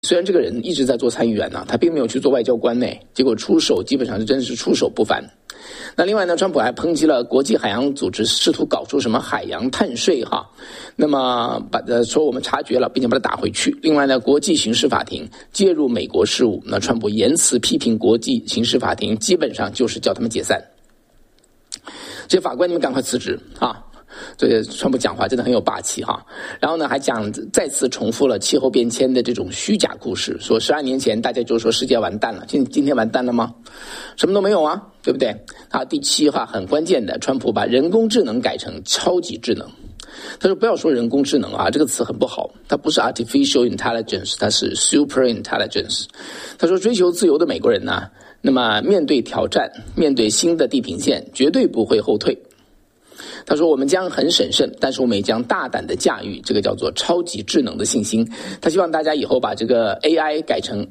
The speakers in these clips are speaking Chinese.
虽然这个人一直在做参议员他并没有去做外交官呢，结果出手基本上是真是出手不凡。那另外呢，川普还抨击了国际海洋组织试图搞出什么海洋碳税那么说我们察觉了，并且把它打回去。另外呢，国际刑事法庭介入美国事务，那川普言辞批评国际刑事法庭，基本上就是叫他们解散。这些法官你们赶快辞职这个川普讲话真的很有霸气然后呢，还再次重复了气候变迁的这种虚假故事，说12年前大家就说世界完蛋了，今天完蛋了吗？什么都没有对不对？第7很关键的，川普把人工智能改成超级智能。他说不要说人工智能这个词很不好，它不是 artificial intelligence， 它是 super intelligence。他说追求自由的美国人那么面对挑战，面对新的地平线，绝对不会后退。他说我们将很审慎，但是我们也将大胆的驾驭这个叫做超级智能的信心。他希望大家以后把这个 AI 改成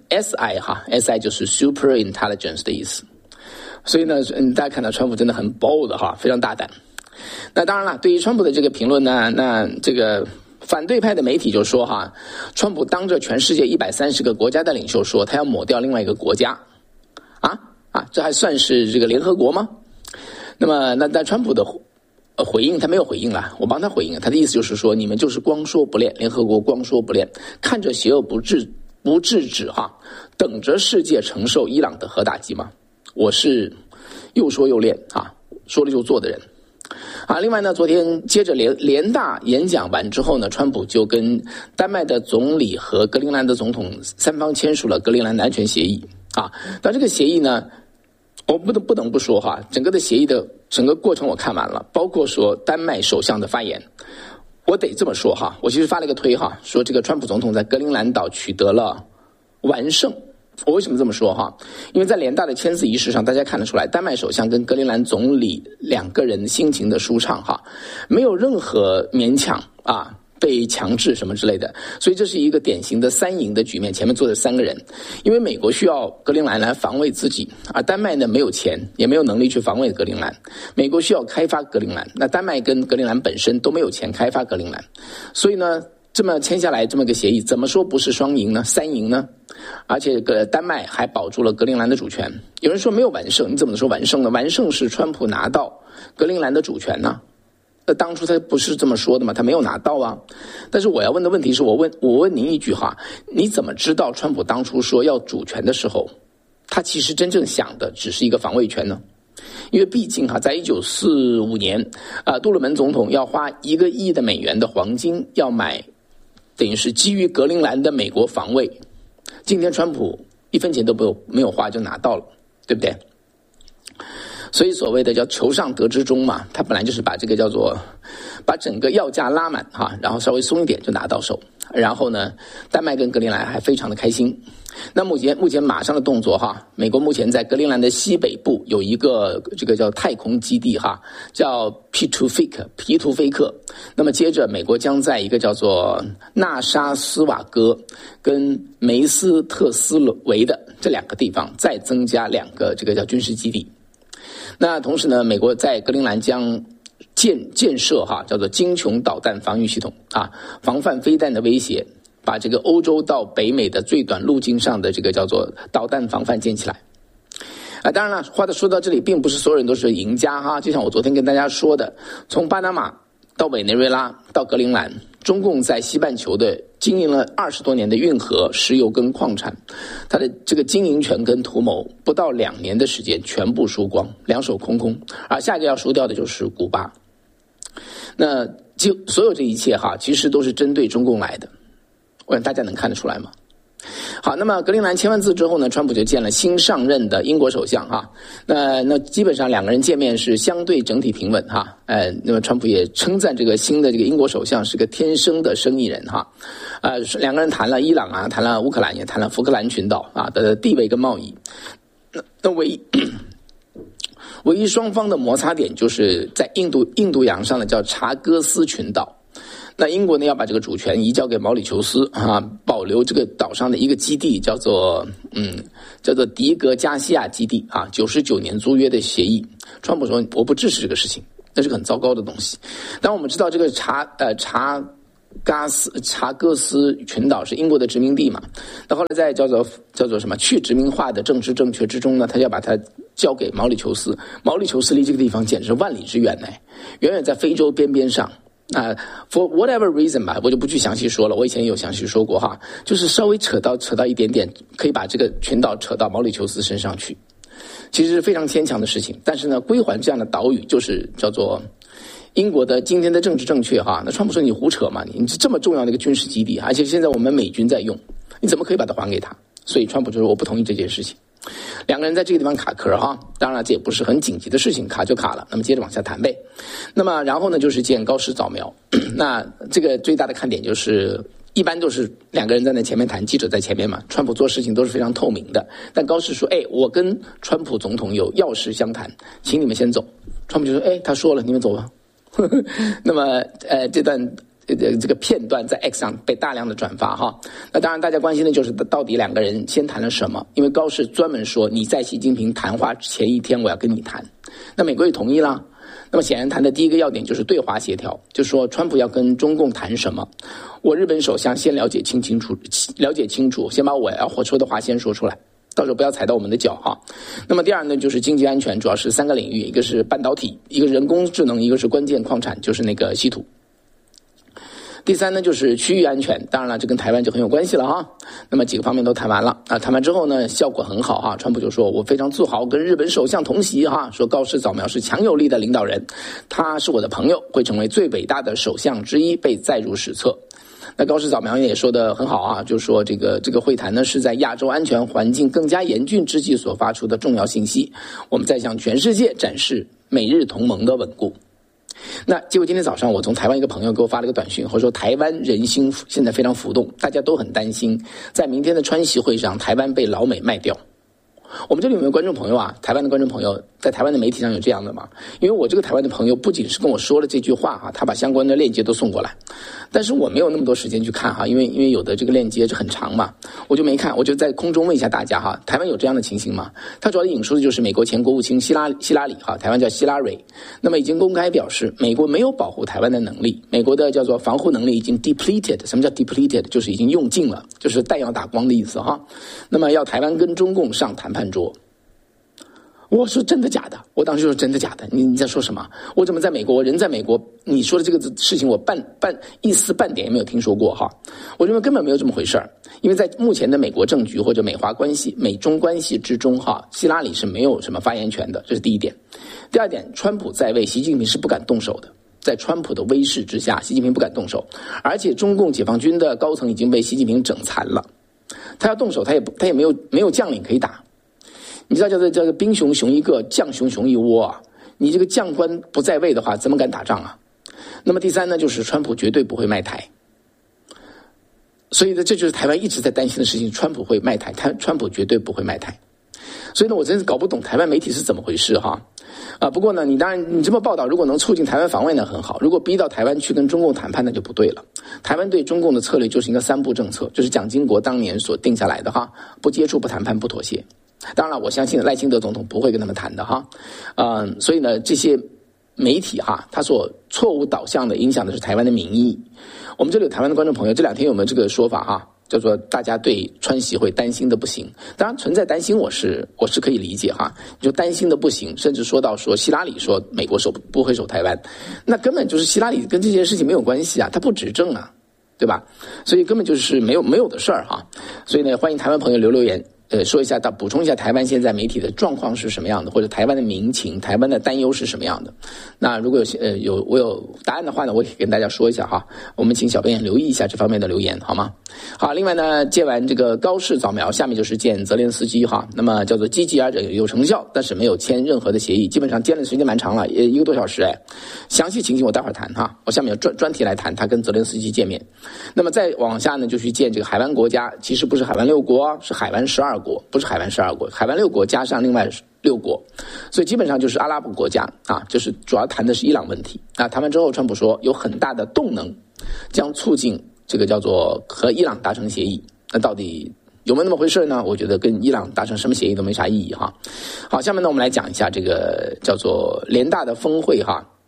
SI SI 就是 super intelligence 的意思。所以呢，大家看到川普真的很 bold 非常大胆。那当然了，对于川普的这个评论呢，那这个反对派的媒体就说川普当着全世界130个国家的领袖说他要抹掉另外一个国家这还算是这个联合国吗？那么那川普的回应他没有回应了，我帮他回应他的意思就是说，你们就是光说不练，联合国光说不练，看着邪恶不制止等着世界承受伊朗的核打击吗？我是又说又练说了就做的人另外呢，昨天接着联大演讲完之后呢，川普就跟丹麦的总理和格陵兰的总统三方签署了格陵兰的安全协议但这个协议呢，我不得不说整个的协议的整个过程我看完了，包括说丹麦首相的发言，我得这么说我其实发了一个推说这个川普总统在格陵兰岛取得了完胜。我为什么这么说因为在联大的签字仪式上，大家看得出来，丹麦首相跟格陵兰总理两个人心情的舒畅没有任何勉强被强制什么之类的，所以这是一个典型的三赢的局面，前面坐着3个人。因为美国需要格陵兰来防卫自己，而丹麦呢没有钱也没有能力去防卫格陵兰，美国需要开发格陵兰，那丹麦跟格陵兰本身都没有钱开发格陵兰，所以呢这么签下来这么个协议，怎么说不是双赢呢？三赢呢？而且丹麦还保住了格陵兰的主权。有人说没有完胜，你怎么说完胜呢？完胜是川普拿到格陵兰的主权呢那当初他不是这么说的吗？他没有拿到但是我要问的问题是，我问您一句你怎么知道川普当初说要主权的时候，他其实真正想的只是一个防卫权呢？因为毕竟在1945年杜鲁门总统要花1个亿的美元的黄金要买，等于是基于格陵兰的美国防卫。今天川普1分钱都没有花就拿到了，对不对？所以所谓的叫求上得之中嘛，他本来就是把这个叫做把整个要价拉满然后稍微松一点就拿到手。然后呢，丹麦跟格陵兰还非常的开心。那目前马上的动作美国目前在格陵兰的西北部有一个这个叫太空基地叫皮图菲克。那么接着美国将在一个叫做纳沙斯瓦戈跟梅斯特斯维的这2个地方再增加2个这个叫军事基地。那同时呢，美国在格陵兰将建设叫做精琼导弹防御系统防范飞弹的威胁，把这个欧洲到北美的最短路径上的这个叫做导弹防范建起来。当然了，话说到这里，并不是所有人都是赢家就像我昨天跟大家说的，从巴拿马到委内瑞拉到格陵兰，中共在西半球的经营了20多年的运河、石油跟矿产，它的这个经营权跟图谋不到2年的时间全部输光，两手空空。而下一个要输掉的就是古巴。那就所有这一切其实都是针对中共来的，我想大家能看得出来吗？好，那么格陵兰签完字之后呢，川普就见了新上任的英国首相那基本上2个人见面是相对整体平稳那么川普也称赞这个新的这个英国首相是个天生的生意人2个人谈了伊朗谈了乌克兰，也谈了福克兰群岛的地位跟贸易。那唯一双方的摩擦点就是在印度洋上的叫查戈斯群岛。那英国呢要把这个主权移交给毛里求斯保留这个岛上的一个基地，叫做迪格加西亚基地99年租约的协议。川普说我不支持这个事情，那是个很糟糕的东西。但我们知道这个查查戈斯群岛是英国的殖民地嘛，那后来在叫做什么去殖民化的政治正确之中呢，他要把它交给毛里求斯。毛里求斯离这个地方简直万里之远呢，远远在非洲边边上。for whatever reason 吧，我就不去详细说了，我以前有详细说过哈，就是稍微扯到一点点，可以把这个群岛扯到毛里求斯身上去，其实是非常牵强的事情。但是呢，归还这样的岛屿就是叫做英国的今天的政治正确哈。那川普说你胡扯嘛，你这么重要的一个军事基地，而且现在我们美军在用，你怎么可以把它还给他？所以川普就说我不同意这件事情。两个人在这个地方卡壳哈，当然这也不是很紧急的事情，卡就卡了，那么接着往下谈呗。那么然后呢，就是见高市早苗。那这个最大的看点就是一般都是两个人站在前面谈，记者在前面嘛，川普做事情都是非常透明的。但高市说我跟川普总统有要事相谈，请你们先走。川普就说他说了，你们走吧。那么这段这个片段在 X 上被大量的转发哈。那当然大家关心的就是到底两个人先谈了什么，因为高市专门说你在习近平谈话前一天我要跟你谈，那美国也同意了。那么显然谈的第一个要点就是对华协调，就是说川普要跟中共谈什么，我日本首相先了解清楚，先把我要说的话先说出来，到时候不要踩到我们的脚哈。那么第二呢，就是经济安全，主要是3个领域，一个是半导体，一个人工智能，一个是关键矿产，就是那个稀土。第三呢，就是区域安全，当然了，这跟台湾就很有关系了哈。那么几个方面都谈完了谈完之后呢，效果很好哈。川普就说我非常自豪跟日本首相同席哈，说高市早苗是强有力的领导人，他是我的朋友，会成为最伟大的首相之一，被载入史册。那高市早苗也说得很好啊，就是说这个会谈呢是在亚洲安全环境更加严峻之际所发出的重要信息，我们在向全世界展示美日同盟的稳固。那结果今天早上我从台湾一个朋友给我发了个短讯，我说台湾人心现在非常浮动，大家都很担心在明天的川习会上台湾被老美卖掉。我们这里有没有观众朋友啊？台湾的观众朋友在台湾的媒体上有这样的吗？因为我这个台湾的朋友不仅是跟我说了这句话哈，他把相关的链接都送过来，但是我没有那么多时间去看哈，因为有的这个链接是很长嘛，我就没看，我就在空中问一下大家哈，台湾有这样的情形吗？他主要引述的就是美国前国务卿希拉里哈，台湾叫希拉蕊，那么已经公开表示美国没有保护台湾的能力，美国的叫做防护能力已经 depleted， 什么叫 depleted？ 就是已经用尽了，就是弹药打光的意思哈。那么要台湾跟中共上谈判桌。我说真的假的？我当时说真的假的？你在说什么？我怎么在美国？我人在美国，你说的这个事情我一丝半点也没有听说过哈。我认为根本没有这么回事儿，因为在目前的美国政局或者美华关系、美中关系之中哈，希拉里是没有什么发言权的，这是第一点。第二点，川普在位，习近平是不敢动手的。在川普的威势之下，习近平不敢动手，而且中共解放军的高层已经被习近平整残了，他要动手，他也没有将领可以打。你知道叫做兵熊熊一个，将熊熊一窝啊！你这个将官不在位的话，怎么敢打仗啊？那么第三呢，就是川普绝对不会卖台，所以呢，这就是台湾一直在担心的事情，川普会卖台，川普绝对不会卖台。所以呢，我真是搞不懂台湾媒体是怎么回事哈。不过呢，你当然你这么报道，如果能促进台湾防卫呢很好，如果逼到台湾去跟中共谈判，那就不对了。台湾对中共的策略就是一个3步政策，就是蒋经国当年所定下来的哈，不接触、不谈判、不妥协。当然了，我相信赖清德总统不会跟他们谈的哈，所以呢，这些媒体哈，他所错误导向的影响的是台湾的民意。我们这里有台湾的观众朋友，这2天有没有这个说法哈？叫做大家对川习会担心的不行，当然存在担心，我是可以理解哈。你就担心的不行，甚至说到说希拉里说美国不会守台湾，那根本就是希拉里跟这件事情没有关系啊，他不执政啊，对吧？所以根本就是没有的事儿哈。所以呢，欢迎台湾朋友留言。说一下，补充一下台湾现在媒体的状况是什么样的，或者台湾的民情、台湾的担忧是什么样的。那如果我有答案的话呢，我也跟大家说一下哈。我们请小编留意一下这方面的留言，好吗？好，另外呢，见完这个高市早苗，下面就是见泽连斯基哈。那么叫做积极而有成效，但是没有签任何的协议，基本上见的时间蛮长了，也1个多小时哎。详细情形我待会儿谈哈，我下面有专题来谈他跟泽连斯基见面。那么再往下呢，就去见这个海湾国家，其实不是海湾6国，是海湾12国，不是海湾12国，海湾6国加上另外6国，所以基本上就是阿拉伯国家啊，就是主要谈的是伊朗问题啊。谈完之后，川普说有很大的动能将促进这个叫做和伊朗达成协议。那到底有没有那么回事呢？我觉得跟伊朗达成什么协议都没啥意义哈。好，下面呢我们来讲一下这个叫做联大的峰会哈。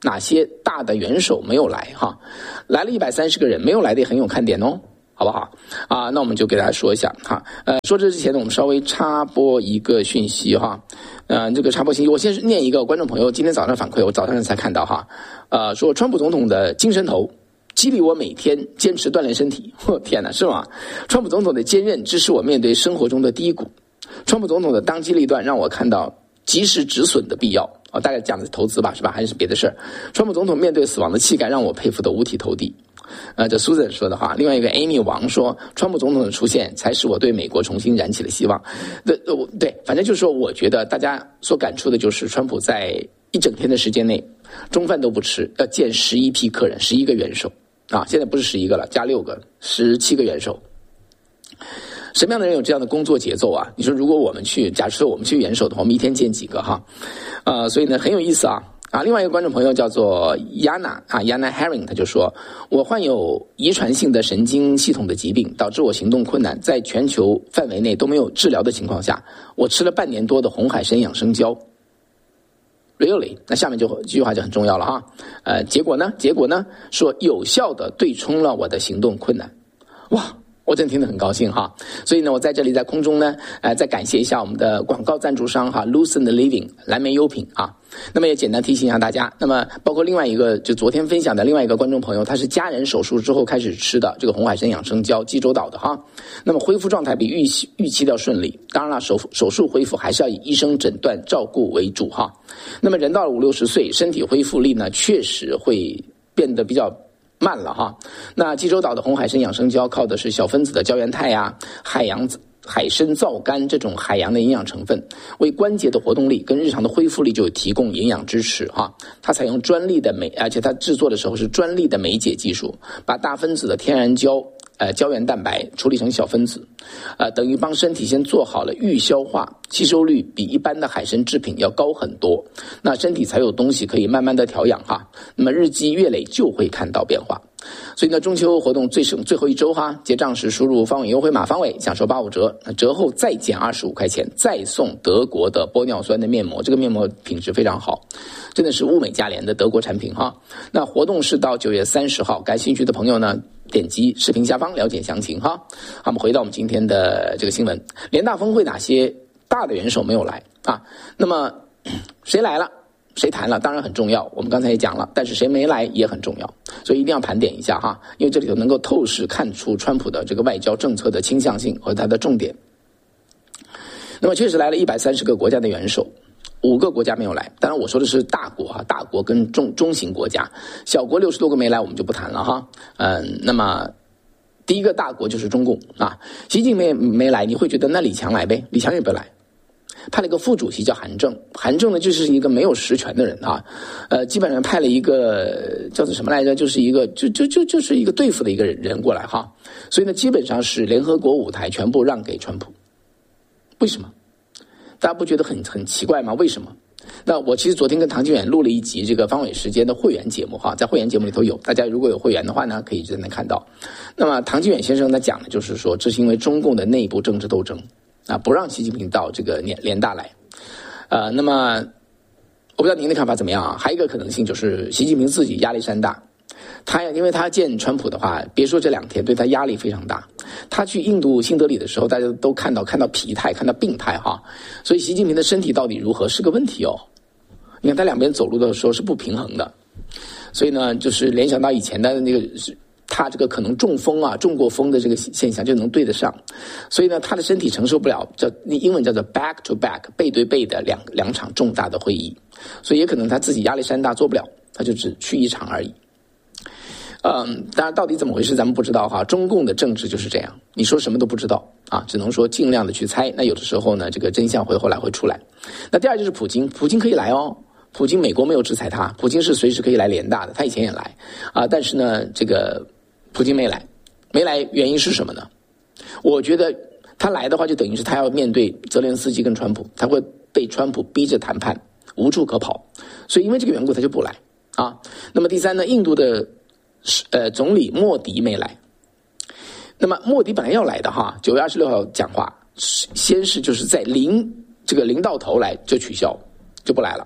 哪些大的元首没有来哈？来了130个人，没有来的也很有看点哦，好不好？啊，那我们就给大家说一下哈。说这之前呢，我们稍微插播一个讯息哈。这个插播信息，我先念一个观众朋友今天早上反馈，我早上才看到哈。说川普总统的精神头激励我每天坚持锻炼身体。天哪，是吗？川普总统的坚韧支持我面对生活中的低谷。川普总统的当机立断让我看到及时止损的必要。大概讲的是投资吧，是吧？还是别的事儿？川普总统面对死亡的气概让我佩服得五体投地。这 Susan 说的话。另外一个 Amy 王说，川普总统的出现才使我对美国重新燃起了希望。对，反正就是说，我觉得大家所感触的就是川普在一整天的时间内，中饭都不吃，要见11批客人，11个元首啊，现在不是11个了，加6个，17个元首。什么样的人有这样的工作节奏啊？你说如果我们去，假设我们去元首的话，我们一天见几个哈？所以呢很有意思啊。另外一个观众朋友叫做 Yana Herring， 他就说，我患有遗传性的神经系统的疾病，导致我行动困难，在全球范围内都没有治疗的情况下，我吃了半年多的红海参养生胶。Really？ 那下面这句话就很重要了哈。结果呢，说有效的对冲了我的行动困难。哇！我真听得很高兴哈，所以呢，我在这里在空中呢，再感谢一下我们的广告赞助商哈 ，Lucent Living 蓝莓优品啊。那么也简单提醒一下大家，那么包括另外一个就昨天分享的另外一个观众朋友，他是家人手术之后开始吃的这个红海参养生胶，济州岛的哈。那么恢复状态比预期的顺利，当然了，手术恢复还是要以医生诊断照顾为主哈。那么人到了50-60岁，身体恢复力呢确实会变得比较慢了哈。那济州岛的红海参养生胶靠的是小分子的胶原肽呀、海参皂苷这种海洋的营养成分，为关节的活动力跟日常的恢复力就提供营养支持哈。它采用专利的而且它制作的时候是专利的酶解技术，把大分子的天然胶原蛋白处理成小分子，等于帮身体先做好了预消化，吸收率比一般的海参制品要高很多，那身体才有东西可以慢慢的调养哈。那么日积月累就会看到变化。所以呢，中秋活动最后一周哈，结账时输入方伟优惠码方伟，享受85折，折后再减25块钱，再送德国的玻尿酸的面膜，这个面膜品质非常好，真的是物美价廉的德国产品哈。那活动是到9月30号，感兴趣的朋友呢，点击视频下方了解详情哈。好，我们回到我们今天的这个新闻，联大峰会哪些大的元首没有来啊？那么谁来了？谁谈了当然很重要，我们刚才也讲了，但是谁没来也很重要，所以一定要盘点一下哈，因为这里头能够透视看出川普的这个外交政策的倾向性和他的重点。那么确实来了130个国家的元首，5个国家没有来，当然我说的是大国哈，大国跟中型国家，小国60多个没来我们就不谈了哈。那么第一个大国就是中共啊，习近平没来，你会觉得那李强来呗？李强也不来。派了一个副主席叫韩正，韩正呢就是一个没有实权的人啊，基本上派了一个叫做什么来着，就是一个就是一个对付的一个人过来哈，所以呢基本上是联合国舞台全部让给川普。为什么？大家不觉得很奇怪吗？为什么？那我其实昨天跟唐金远录了一集这个方伟时间的会员节目哈，在会员节目里头有，大家如果有会员的话呢，可以在那看到。那么唐金远先生他讲的就是说，这是因为中共的内部政治斗争。不让习近平到这个联大来，那么我不知道您的看法怎么样啊？还有一个可能性就是习近平自己压力山大，因为他见川普的话，别说这2天，对他压力非常大。他去印度新德里的时候，大家都看到疲态，看到病态哈，所以习近平的身体到底如何是个问题哦。你看他两边走路的时候是不平衡的，所以呢，就是联想到以前的那个。他这个可能中过风的这个现象就能对得上，所以呢，他的身体承受不了，英文叫做 back to back 背对背的两场重大的会议，所以也可能他自己压力山大做不了，他就只去一场而已。当然到底怎么回事咱们不知道哈，中共的政治就是这样，你说什么都不知道啊，只能说尽量的去猜。那有的时候呢，这个真相后来会出来。那第二就是普京可以来哦。普京美国没有制裁他，普京是随时可以来联大的，他以前也来但是呢，这个普京没来原因是什么呢？我觉得他来的话就等于是他要面对泽连斯基跟川普，他会被川普逼着谈判，无处可跑，所以因为这个缘故他就不来啊。那么第三呢，印度的总理莫迪没来，那么莫迪本来要来的哈，9月26号讲话，先是就是在临到头来就取消，就不来了。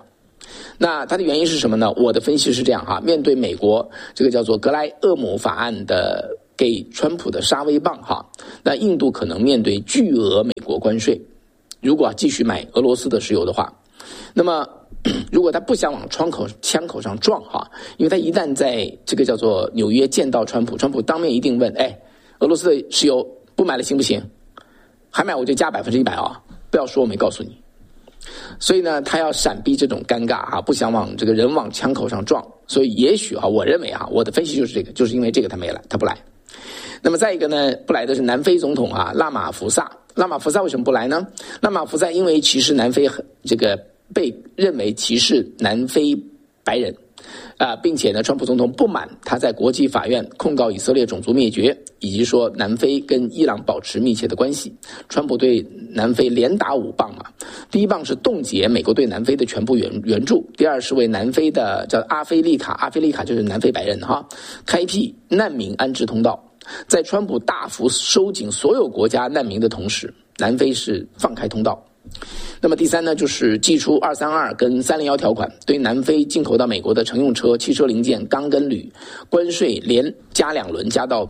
那它的原因是什么呢？我的分析是这样哈，面对美国这个叫做格莱厄姆法案的给川普的杀威棒哈，那印度可能面对巨额美国关税，如果继续买俄罗斯的石油的话，那么如果他不想往枪口上撞哈，因为他一旦在这个叫做纽约见到川普，川普当面一定问，俄罗斯的石油不买了行不行？还买我就加100%啊！不要说我没告诉你。所以呢，他要闪避这种尴尬啊，不想往这个人往枪口上撞。所以也许我认为我的分析就是这个，就是因为这个他没来，他不来。那么再一个呢，不来的是南非总统拉马福萨。拉马福萨为什么不来呢？拉马福萨因为歧视南非，这个被认为歧视南非白人。并且呢，川普总统不满他在国际法院控告以色列种族灭绝，以及说南非跟伊朗保持密切的关系。川普对南非连打5棒第一棒是冻结美国对南非的全部援助，第二是为南非的叫阿非利卡就是南非白人开辟难民安置通道。在川普大幅收紧所有国家难民的同时，南非是放开通道。那么第三呢，就是祭出232跟301条款，对南非进口到美国的乘用车、汽车零件、钢跟铝关税连加2轮，加到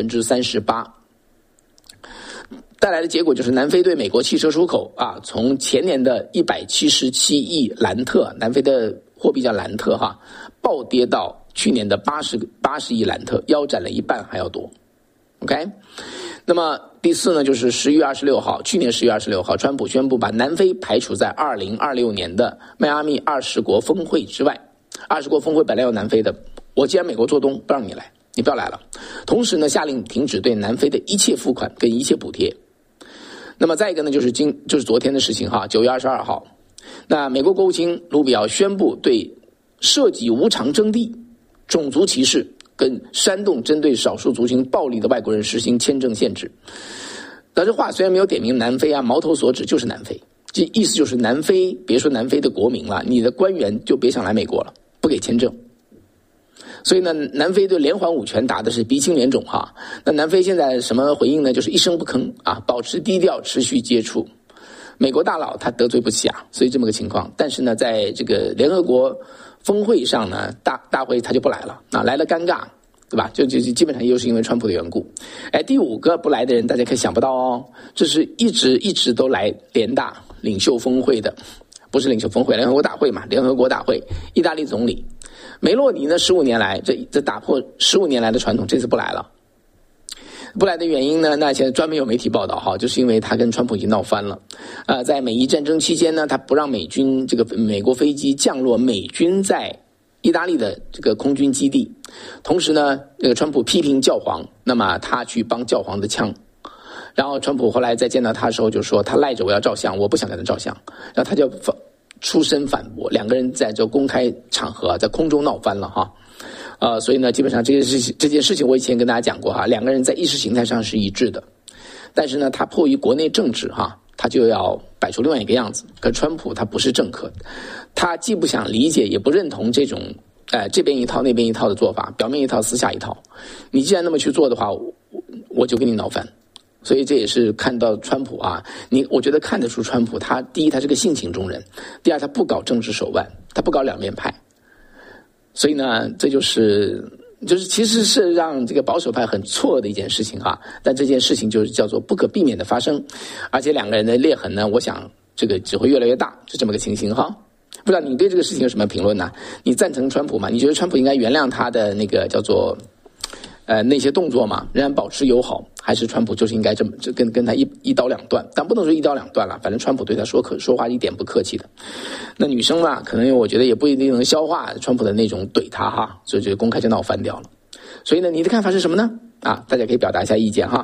38%。带来的结果就是南非对美国汽车出口从前年的177亿兰特，南非的货币叫兰特暴跌到去年的80亿兰特，腰斩了一半还要多。OK。那么第四呢，就是去年10月26号，川普宣布把南非排除在2026年的迈阿密20国峰会之外。20国峰会本来有南非的，我既然美国做东，不让你来，你不要来了。同时呢，下令停止对南非的一切付款跟一切补贴。那么再一个呢，就是昨天的事情9月22号，那美国国务卿卢比奥宣布对涉及无偿征地、种族歧视跟煽动针对少数族群暴力的外国人实行签证限制。但这话虽然没有点名南非矛头所指就是南非，这意思就是南非，别说南非的国民了，你的官员就别想来美国了，不给签证。所以呢，南非对连环5拳打的是鼻青脸肿那南非现在什么回应呢？就是一声不吭保持低调，持续接触。美国大佬他得罪不起所以这么个情况。但是呢，在这个联合国峰会上呢，大会他就不来了来了尴尬，对吧？就基本上又是因为川普的缘故。第5个不来的人大家可以想不到这是一直都来联大领袖峰会的，不是领袖峰会，联合国大会嘛，联合国大会，意大利总理梅洛尼呢，15年来这打破15年来的传统，这次不来了。不来的原因呢，那现在专门有媒体报道就是因为他跟川普已经闹翻了。在美伊战争期间呢，他不让美国飞机降落美军在意大利的这个空军基地。同时呢，这个川普批评教皇，那么他去帮教皇的枪。然后川普后来在见到他的时候就说，他赖着我要照相，我不想跟他照相。然后他就出声反驳，两个人在这公开场合在空中闹翻了所以呢，基本上这件事情我以前跟大家讲过两个人在意识形态上是一致的，但是呢，他迫于国内政治他就要摆出另外一个样子。可川普他不是政客，他既不想理解，也不认同这种这边一套那边一套的做法，表面一套私下一套。你既然那么去做的话，我就跟你闹翻。所以这也是看到川普我觉得看得出川普他第一他是个性情中人，第二他不搞政治手腕，他不搞两面派。所以呢，这就是其实是让这个保守派很错的一件事情但这件事情就是叫做不可避免的发生，而且两个人的裂痕呢，我想这个只会越来越大，是这么个情形不知道你对这个事情有什么评论呢？你赞成川普吗？你觉得川普应该原谅他的那个叫做那些动作吗？仍然保持友好，还是川普就是应该这么跟他一刀两断？但不能说一刀两断了，反正川普对他说话一点不客气的。那女生可能我觉得也不一定能消化川普的那种怼他所以就公开就闹翻掉了。所以呢，你的看法是什么呢？大家可以表达一下意见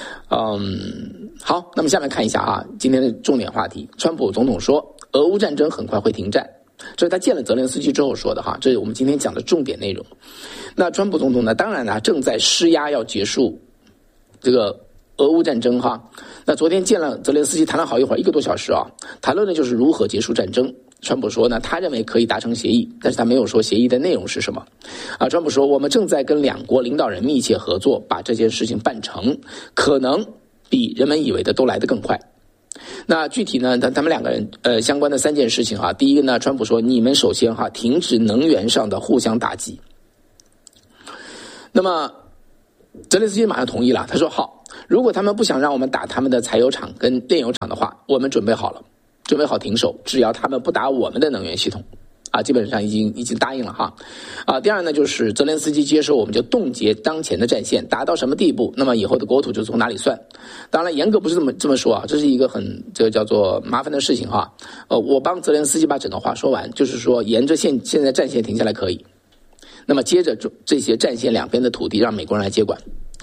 好，那么下面看一下今天的重点话题。川普总统说，俄乌战争很快会停战。这是他见了泽连斯基之后说的这是我们今天讲的重点内容。那川普总统呢，当然正在施压要结束这个俄乌战争那昨天见了泽连斯基谈了好一会儿，1个多小时谈论的就是如何结束战争。川普说呢，他认为可以达成协议，但是他没有说协议的内容是什么川普说，我们正在跟2国领导人密切合作，把这件事情办成，可能比人们以为的都来得更快。 那具体呢，他们两个人相关的3件事情哈。第一个呢，川普说你们首先哈停止能源上的互相打击。那么泽连斯基马上同意了，他说好，如果他们不想让我们打他们的柴油厂跟炼油厂的话，我们准备好了，准备好停手，只要他们不打我们的能源系统。基本上已经答应了哈。第二呢，就是泽连斯基接受我们就冻结当前的战线，达到什么地步，那么以后的国土就从哪里算。当然严格不是这么说啊，这是一个这个叫做麻烦的事情哈。我帮泽连斯基把整个话说完，就是说沿着现在战线停下来可以，那么接着这些战线两边的土地让美国人来接管，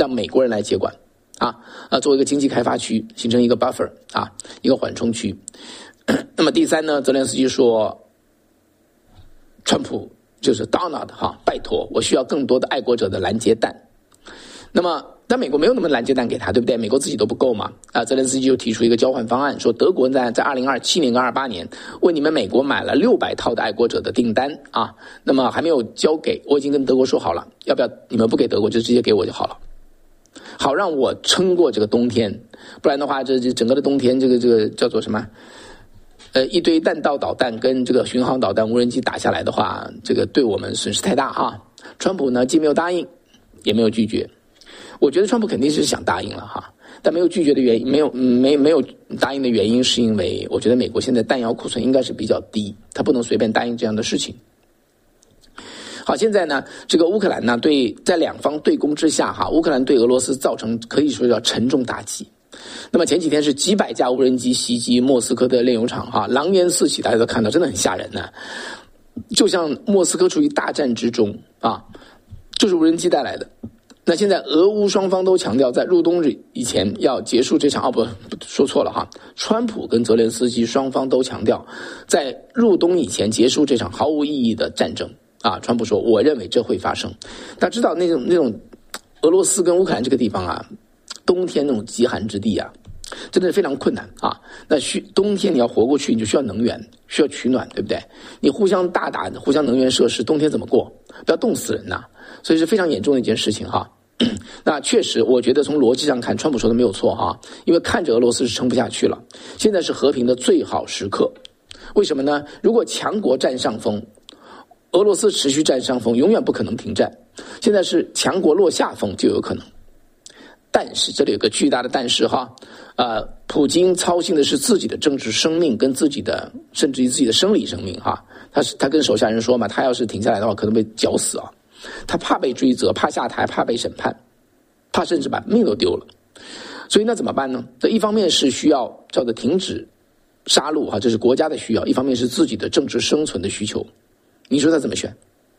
作为一个经济开发区，形成一个 buffer 一个缓冲区。那么第三呢，泽连斯基说川普就是 Donald 拜托，我需要更多的爱国者的拦截弹。那么但美国没有那么拦截弹给他，对不对？美国自己都不够嘛。泽连斯基就提出一个交换方案，说德国在2027年跟28年为你们美国买了600套的爱国者的订单那么还没有交给，我已经跟德国说好了，要不要你们不给德国就直接给我就好了，好让我撑过这个冬天。不然的话这整个的冬天这个叫做什么一堆弹道导弹跟这个巡航导弹无人机打下来的话，这个对我们损失太大哈。川普呢既没有答应也没有拒绝，我觉得川普肯定是想答应了哈，但没有拒绝的原因，没有答应的原因是因为我觉得美国现在弹药库存应该是比较低，他不能随便答应这样的事情。好，现在呢这个乌克兰呢在两方对攻之下乌克兰对俄罗斯造成可以说叫沉重打击。那么前几天是几百架无人机袭击莫斯科的炼油厂狼烟四起，大家都看到，真的很吓人呢。就像莫斯科处于大战之中就是无人机带来的。那现在俄乌双方都强调在入冬以前要结束这场不说错了川普跟泽连斯基双方都强调在入冬以前结束这场毫无意义的战争川普说我认为这会发生。大家知道那种俄罗斯跟乌克兰这个地方冬天那种极寒之地真的是非常困难那冬天你要活过去，你就需要能源，需要取暖，对不对？你互相大打互相能源设施，冬天怎么过？不要冻死人所以是非常严重的一件事情那确实我觉得从逻辑上看，川普说的没有错因为看着俄罗斯是撑不下去了，现在是和平的最好时刻。为什么呢？如果强国占上风，俄罗斯持续占上风，永远不可能停战。现在是强国落下风就有可能。但是这里有个巨大的但是普京操心的是自己的政治生命跟自己的甚至于自己的生理生命他跟手下人说嘛，他要是停下来的话可能被绞死他怕被追责，怕下台，怕被审判，怕甚至把命都丢了。所以那怎么办呢？这一方面是需要叫做停止杀戮这是国家的需要，一方面是自己的政治生存的需求。你说他怎么选？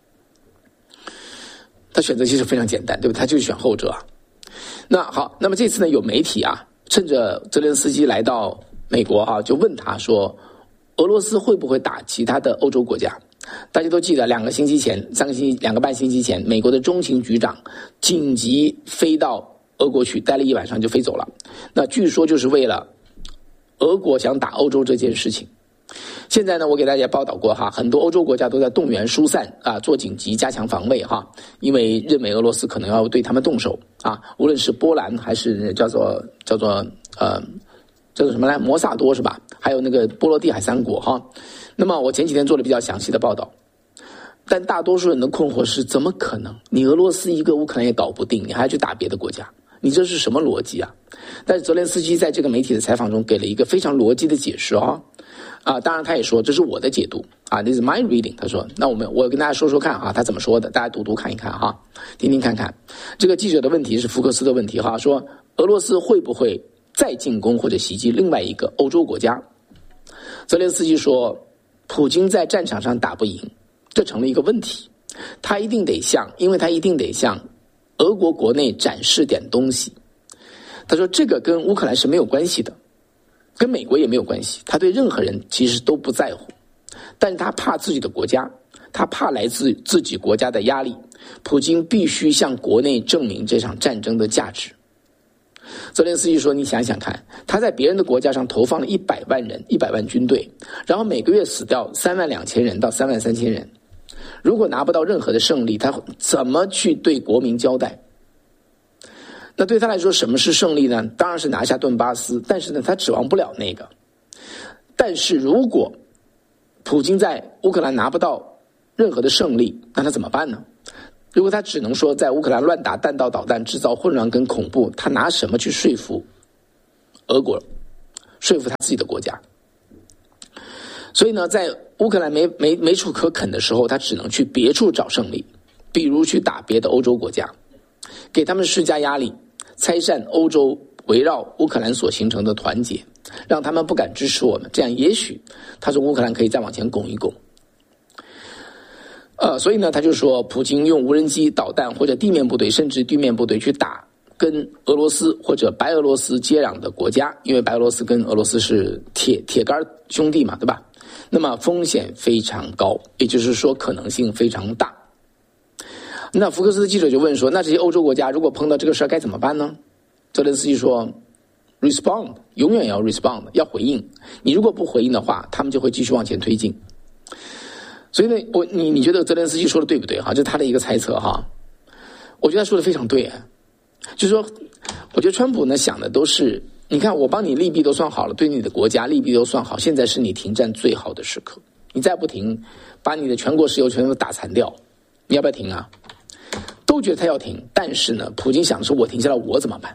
他选择其实非常简单，对不对？他就是选后者那好，那么这次呢，有媒体趁着泽连斯基来到美国就问他说，俄罗斯会不会打其他的欧洲国家？大家都记得2个半星期前，美国的中情局长紧急飞到俄国去，待了1晚上就飞走了。那据说就是为了俄国想打欧洲这件事情。现在呢，我给大家报道过很多欧洲国家都在动员疏散做紧急加强防卫因为认为俄罗斯可能要对他们动手无论是波兰还是叫做什么来摩萨多是吧？还有那个波罗的海3国那么我前几天做了比较详细的报道，但大多数人的困惑是怎么可能？你俄罗斯一个乌克兰也搞不定，你还要去打别的国家？你这是什么逻辑但是泽连斯基在这个媒体的采访中给了一个非常逻辑的解释当然他也说这是我的解读this is my reading。 他说那我跟大家说说看他怎么说的，大家读看一看听听看看。这个记者的问题是福克斯的问题说俄罗斯会不会再进攻或者袭击另外一个欧洲国家？泽连斯基说普京在战场上打不赢，这成了一个问题，因为他一定得向俄国国内展示点东西。他说这个跟乌克兰是没有关系的，跟美国也没有关系，他对任何人其实都不在乎，但是他怕自己的国家，他怕来自自己国家的压力，普京必须向国内证明这场战争的价值。泽连斯基说你想想看，他在别人的国家上投放了100万人100万军队，然后每个月死掉32000人到33000人，如果拿不到任何的胜利，他怎么去对国民交代？那对他来说什么是胜利呢？当然是拿下顿巴斯，但是呢他指望不了那个， 但是如果普京在乌克兰拿不到任何的胜利，那他怎么办呢？如果他只能说在乌克兰乱打弹道导弹，制造混乱跟恐怖，他拿什么去说服俄国，说服他自己的国家？所以呢，在乌克兰没处可啃的时候，他只能去别处找胜利，比如去打别的欧洲国家，给他们施加压力，拆散欧洲围绕乌克兰所形成的团结，让他们不敢支持我们，这样也许他说乌克兰可以再往前拱一拱。所以呢，他就说普京用无人机、导弹或者地面部队甚至地面部队去打跟俄罗斯或者白俄罗斯接壤的国家，因为白俄罗斯跟俄罗斯是铁杆兄弟嘛，对吧？那么风险非常高，也就是说可能性非常大。那福克斯的记者就问说，那这些欧洲国家如果碰到这个事该怎么办呢？泽连斯基说 respond， 永远要 respond， 要回应。你如果不回应的话，他们就会继续往前推进。所以呢，你觉得泽连斯基说的对不对哈？这是他的一个猜测哈。我觉得他说的非常对，就是说，我觉得川普呢想的都是，你看我帮你利弊都算好了，对你的国家利弊都算好，现在是你停战最好的时刻，你再不停，把你的全国石油全都打残掉，你要不要停啊？都觉得他要停，但是呢，普京想的是我停下来我怎么办？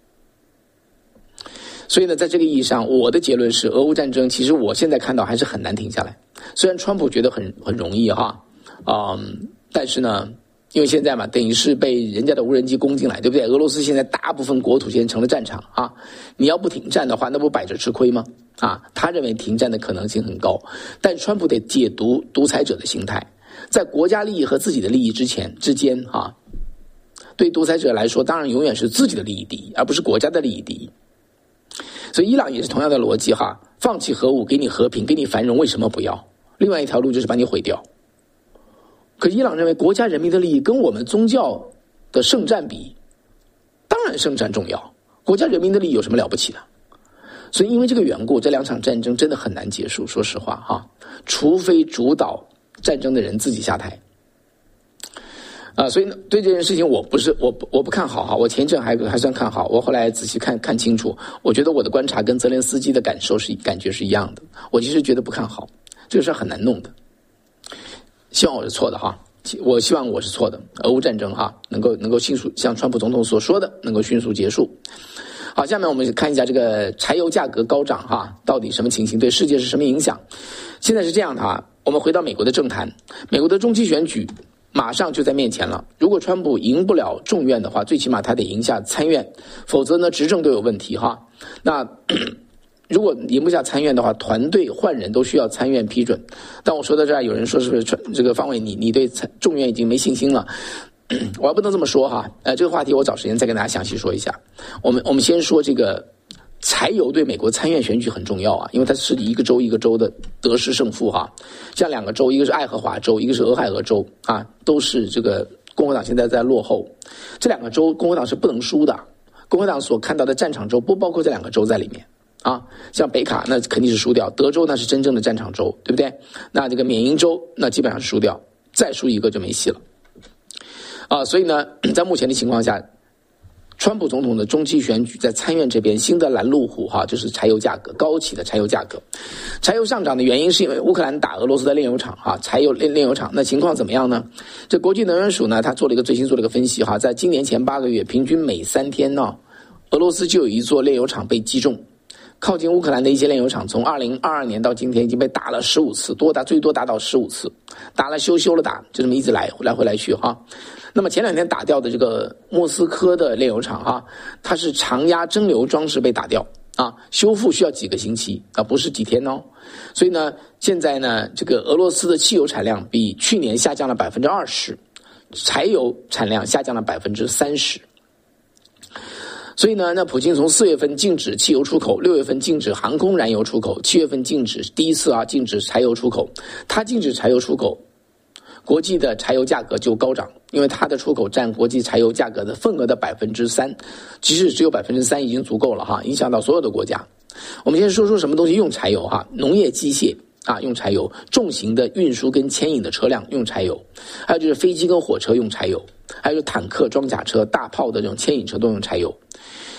所以呢，在这个意义上，我的结论是，俄乌战争其实我现在看到还是很难停下来。虽然川普觉得很容易哈，但是呢，因为现在嘛，等于是被人家的无人机攻进来，对不对？俄罗斯现在大部分国土现在成了战场啊，你要不停战的话，那不摆着吃亏吗？啊，他认为停战的可能性很高，但川普得解读独裁者的心态，在国家利益和自己的利益之间啊，对独裁者来说，当然永远是自己的利益第一，而不是国家的利益第一。所以伊朗也是同样的逻辑哈，放弃核武给你和平给你繁荣，为什么不要？另外一条路就是把你毁掉。可是伊朗认为国家人民的利益跟我们宗教的圣战比，当然圣战重要，国家人民的利益有什么了不起的？所以因为这个缘故，这两场战争真的很难结束，说实话哈，除非主导战争的人自己下台。所以呢，对这件事情我不看好哈，我前一阵还算看好，我后来仔细看清楚，我觉得我的观察跟泽连斯基的感觉是一样的，我其实觉得不看好，这个事很难弄的。希望我是错的哈，我希望我是错的，俄乌战争哈能够迅速像川普总统所说的能够迅速结束。好，下面我们看一下这个柴油价格高涨哈，到底什么情形，对世界是什么影响？现在是这样的哈，我们回到美国的政坛，美国的中期选举马上就在面前了。如果川普赢不了众院的话，最起码他得赢下参院，否则呢执政都有问题哈。那如果赢不下参院的话，团队换人都需要参院批准。但我说到这儿，有人说是不是这个方伟你对众院已经没信心了？我还不能这么说哈。这个话题我找时间再跟大家详细说一下。我们先说这个柴油对美国参院选举很重要啊，因为它是一个州一个州的得失胜负哈。像两个州，一个是爱荷华州，一个是俄亥俄州啊，都是这个共和党现在在落后。这两个州共和党是不能输的，共和党所看到的战场州不包括这两个州在里面啊。像北卡那肯定是输掉，德州那是真正的战场州，对不对？那这个缅因州那基本上是输掉，再输一个就没戏了啊。所以呢，在目前的情况下，川普总统的中期选举在参院这边，新的拦路虎哈，就是柴油价格高企的柴油价格。柴油上涨的原因是因为乌克兰打俄罗斯的炼油厂哈，柴油炼油厂那情况怎么样呢？这国际能源署呢，他最新做了一个分析哈，在今年前8个月，平均每3天呢，俄罗斯就有一座炼油厂被击中。靠近乌克兰的一些炼油厂，从2022年到今天已经被打了15次，最多打到15次，打了修了打，就这么一直来回来去哈。那么前2天打掉的这个莫斯科的炼油厂哈，它是常压蒸馏装置被打掉啊，修复需要几个星期啊，不是几天哦。所以呢，现在呢，这个俄罗斯的汽油产量比去年下降了20%，柴油产量下降了30%。所以呢，那普京从4月份禁止汽油出口，6月份禁止航空燃油出口，7月份禁止第一次禁止柴油出口。他禁止柴油出口，国际的柴油价格就高涨，因为它的出口占国际柴油价格的份额的3%，即使只有3%已经足够了哈，影响到所有的国家。我们先说什么东西用柴油哈，农业机械啊用柴油，重型的运输跟牵引的车辆用柴油，还有就是飞机跟火车用柴油，还有坦克、装甲车、大炮的这种牵引车都用柴油。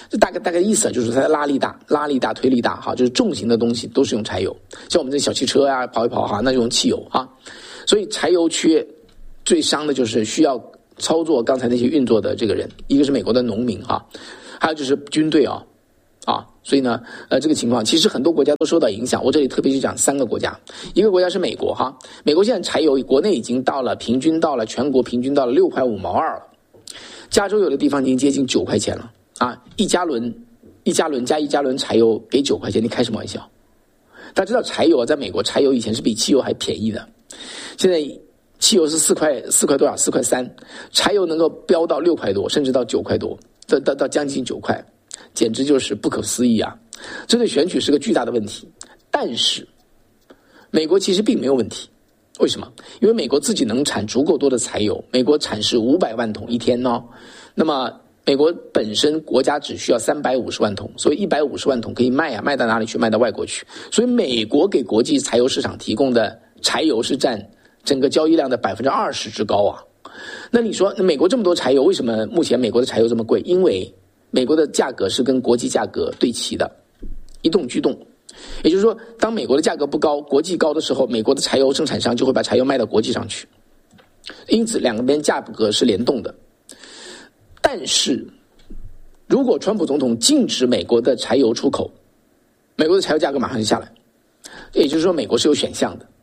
这大概意思就是它的拉力大推力大哈，就是重型的东西都是用柴油，像我们这小汽车啊跑一跑哈，那就用汽油哈。所以柴油缺最伤的就是需要操作刚才那些运作的这个人，一个是美国的农民哈，还有就是军队啊。所以呢，这个情况其实很多国家都受到影响。我这里特别去讲3个国家，一个国家是美国哈，美国现在柴油国内已经平均到了全国平均到了6块5毛2了，加州有的地方已经接近9块钱了啊！一加仑加一加仑柴油给9块钱，你开什么玩笑？大家知道柴油在美国柴油以前是比汽油还便宜的，现在汽油是4块多少？4块3，柴油能够飙到6块多，甚至到9块多，到将近9块。简直就是不可思议啊！这对选举是个巨大的问题。但是美国其实并没有问题，为什么？因为美国自己能产足够多的柴油，美国产是500万桶一天哦。那么美国本身国家只需要350万桶，所以150万桶可以卖啊，卖到哪里去？卖到外国去。所以美国给国际柴油市场提供的柴油是占整个交易量的20%之高啊。那你说，那美国这么多柴油，为什么目前美国的柴油这么贵？因为美国的价格是跟国际价格对齐的，一动俱动。也就是说，当美国的价格不高，国际高的时候，美国的柴油生产商就会把柴油卖到国际上去，因此两边价格是联动的。但是如果川普总统禁止美国的柴油出口，美国的柴油价格马上就下来，也就是说美国是有选项的。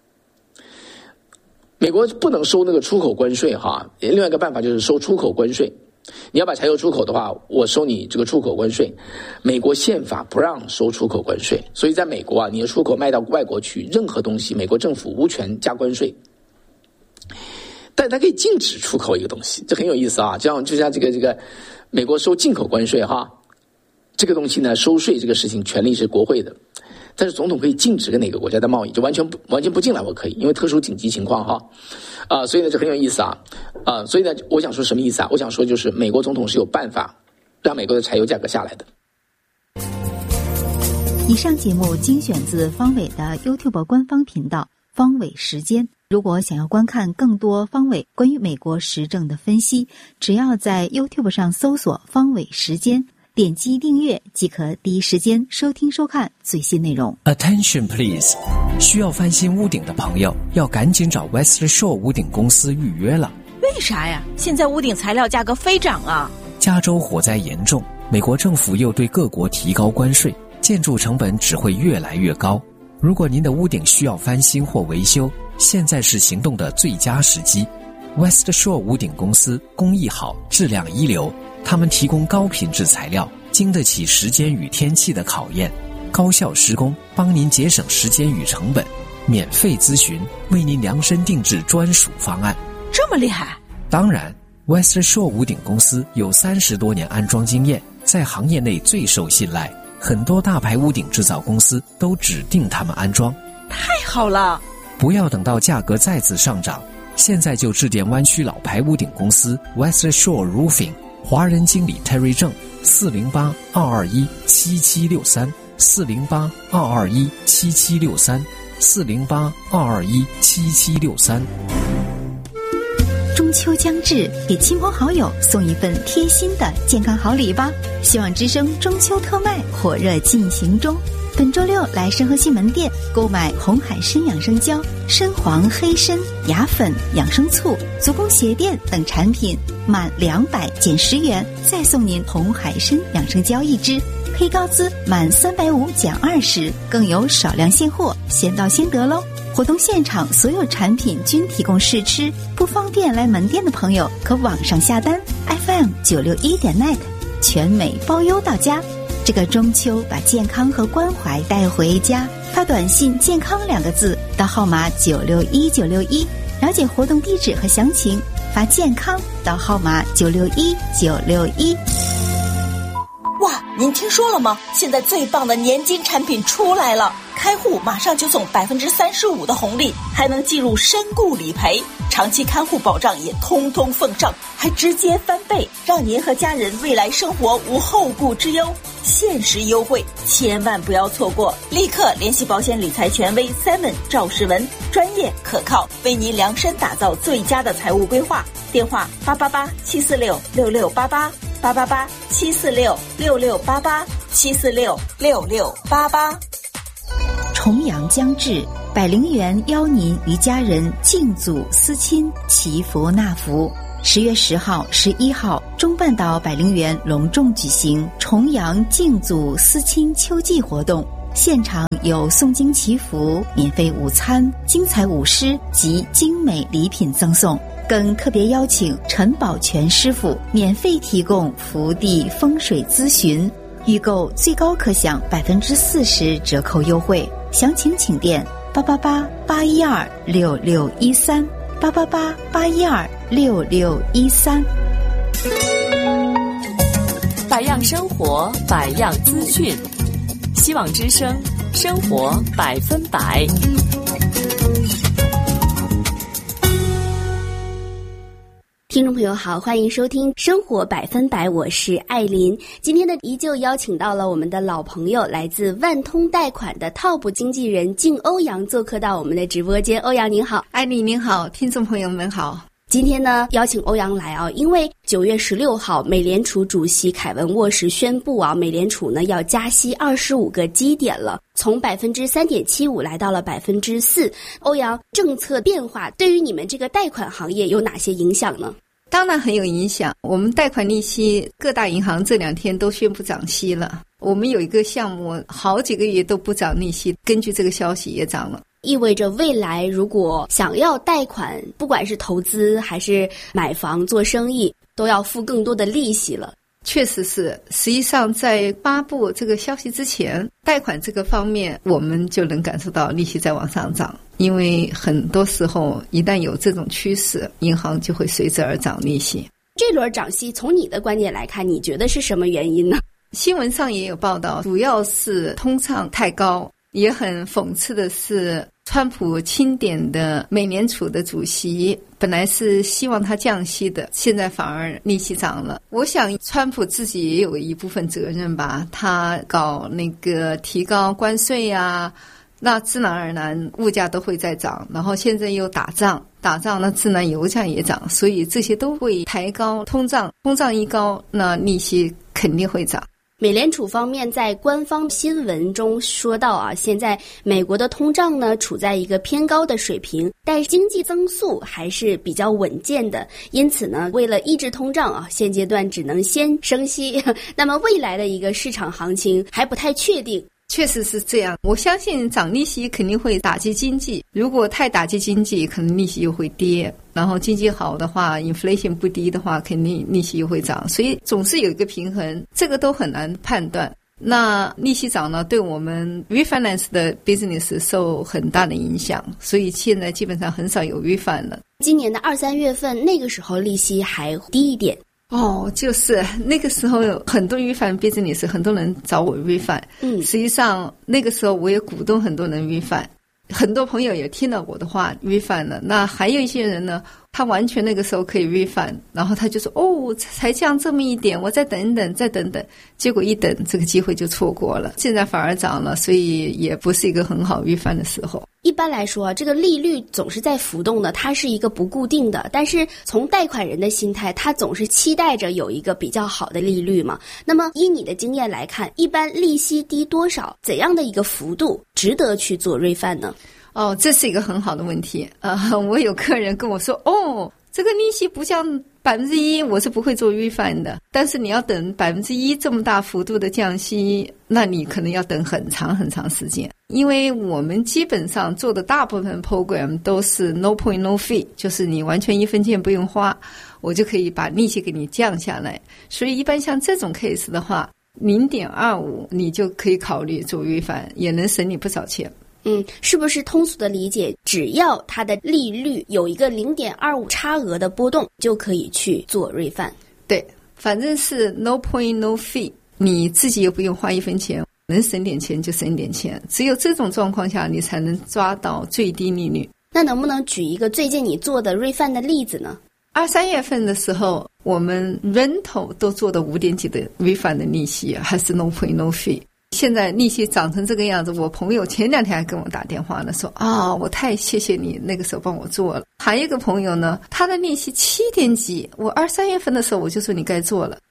美国不能收那个出口关税哈，另外一个办法就是收出口关税。你要把柴油出口的话，我收你这个出口关税。美国宪法不让收出口关税，所以在美国啊，你的出口卖到外国去，任何东西美国政府无权加关税。但它可以禁止出口一个东西，这很有意思啊。就像这个美国收进口关税哈，这个东西呢，收税这个事情权利是国会的，但是总统可以禁止跟哪个国家的贸易，就完全不进来，我可以，因为特殊紧急情况哈。所以呢，这很有意思啊，所以呢，我想说什么意思啊？我想说就是美国总统是有办法让美国的柴油价格下来的。 以上节目精选自方伟的 YouTube 官方频道方伟时间。如果想要观看更多方伟关于美国时政的分析，只要在 YouTube 上搜索方伟时间，点击订阅即可第一时间收听收看最新内容。 Attention please， 需要翻新屋顶的朋友要赶紧找 West Shore 屋顶公司预约了。 为啥呀？现在屋顶材料价格飞涨啊！ 加州火灾严重，美国政府又对各国提高关税，建筑成本只会越来越高。如果您的屋顶需要翻新或维修，现在是行动的最佳时机。West Shore 屋顶公司工艺好，质量一流，他们提供高品质材料，经得起时间与天气的考验，高效施工，帮您节省时间与成本，免费咨询，为您量身定制专属方案。 这么厉害？ 当然 West Shore 屋顶公司有30多年安装经验，在行业内最受信赖，很多大牌屋顶制造公司都指定他们安装。 太好了！ 不要等到价格再次上涨，现在就致电湾区老牌屋顶公司 West Shore Roofing， 华人经理 Terry 郑408-221-7763 408-221-7763 408-221-7763。 中秋将至，给亲朋好友送一份贴心的健康好礼吧！希望之声中秋特卖火热进行中，本周6来申河西门店购买红海参养生胶、深黄黑参、牙粉、养生醋、足弓鞋垫等产品，满200减10元，再送您红海参养生胶1支。黑高资满350减20，更有少量现货，先到先得喽！活动现场所有产品均提供试吃，不方便来门店的朋友可网上下单 FM961.net， 全美包邮到家。这个中秋把健康和关怀带回家，发短信健康2个字到号码961961，了解活动地址和详情，发健康到号码961961。 哇，您听说了吗？现在最棒的年金产品出来了，开户马上就送35%的红利，还能计入身故理赔，长期看护保障也通通奉上，还直接翻倍，让您和家人未来生活无后顾之忧。限时优惠，千万不要错过！立刻联系保险理财权威 Simon 赵世文，专业可靠，为您量身打造最佳的财务规划。电话888-746-6688。 888-746-6688，746-6688。 重阳将至，百灵园邀您与家人敬祖思亲，祈福纳福。10月10号、11号，中半岛百灵园隆重举行重阳敬祖思亲秋季活动，现场有诵经祈福、免费午餐、精彩舞狮及精美礼品赠送，更特别邀请陈宝全师傅免费提供福地风水咨询，预购最高可享40%折扣优惠。详情请电888-812-6613，888-812-6613。 百样生活，百样资讯，希望之声，生活100%。 听众朋友好，欢迎收听生活100%，我是艾琳。今天呢，依旧邀请到了我们的老朋友，来自万通贷款的TOP经纪人靳欧阳做客到我们的直播间。欧阳您好。 艾琳您好，听众朋友们好。 今天呢，邀请欧阳来啊，因为9月16号，美联储主席凯文沃什宣布啊，美联储呢要加息25个基点了，从3.75%来到了4%。欧阳，政策变化对于你们这个贷款行业有哪些影响呢？ 当然很有影响，我们贷款利息各大银行这2天都宣布涨息了，我们有一个项目好几个月都不涨利息，根据这个消息也涨了， 意味着未来如果想要贷款，不管是投资还是买房做生意，都要付更多的利息了。 确实是，实际上在发布这个消息之前，贷款这个方面我们就能感受到利息在往上涨，因为很多时候一旦有这种趋势，银行就会随之而涨利息。 这轮涨息从你的观点来看，你觉得是什么原因呢？ 新闻上也有报道，主要是通胀太高，也很讽刺的是，川普钦点的美联储的主席本来是希望他降息的，现在反而利息涨了。我想川普自己也有一部分责任吧，他搞那个提高关税啊，那自然而然物价都会在涨，然后现在又打仗，那自然油价也涨，所以这些都会抬高通胀，通胀一高，那利息肯定会涨。 美联储方面在官方新闻中说到啊，现在美国的通胀呢处在一个偏高的水平，但经济增速还是比较稳健的，因此呢，为了抑制通胀啊，现阶段只能先升息。那么未来的一个市场行情还不太确定。 确实是这样，我相信涨利息肯定会打击经济，如果太打击经济，可能利息又会跌，然后经济好的话 inflation 不低的话，肯定利息又会涨，所以总是有一个平衡，这个都很难判断。那利息涨呢，对我们 refinance 的 business 受很大的影响，所以现在基本上很少有 refund 了。 今年的2、3月份那个时候利息还低一点。 就是那个时候有很多refund business， 很多人找我 refund。实际上那个时候我也鼓动很多人 refund， 很多朋友也听了我的话 refund 了。那还有一些人呢，他完全那个时候可以 refund， 然后他就说才降这么一点，我再等等，结果一等这个机会就错过了，现在反而涨了，所以也不是一个很好 refund 的时候。 一般来说，这个利率总是在浮动的，它是一个不固定的，但是从贷款人的心态，他总是期待着有一个比较好的利率嘛。那么依你的经验来看，一般利息低多少，怎样的一个幅度值得去做 refund 呢？ 这是一个很好的问题。我有客人跟我说，这个利息不降1%，我是不会做 refund 的。但是你要等1%这么大幅度的降息，那你可能要等很长很长时间。因为我们基本上做的大部分 program 都是 no point no fee， 就是你完全1分钱不用花，我就可以把利息给你降下来。所以一般像这种 case 的话， 0.25 你就可以考虑做 refund， 也能省你不少钱。 是不是通俗的理解，只要它的利率有一个 0.25 差额的波动，就可以去做 refund？ 对，反正是 no point no fee， 你自己又不用花1分钱，能省点钱就省点钱，只有这种状况下你才能抓到最低利率。 那能不能举一个最近你做的 refund 的例子呢？2、 3月份的时候，我们 rental 都做的5点几的 refund 的利息，还是 no point no fee。现在利息涨成这个样子，我朋友前2天还跟我打电话呢，说我太谢谢你那个时候帮我做了。还有一个朋友呢，他的利息7点几，我2、3月份的时候我就说你该做了，